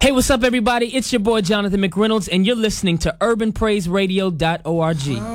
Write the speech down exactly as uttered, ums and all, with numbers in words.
Hey, what's up, everybody? It's your boy, Jonathan McReynolds, and you're listening to urban praise radio dot org.